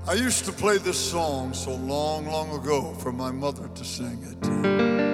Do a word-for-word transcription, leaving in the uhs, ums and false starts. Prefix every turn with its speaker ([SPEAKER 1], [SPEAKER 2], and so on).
[SPEAKER 1] I used to play this song so long, long ago for my mother to sing it.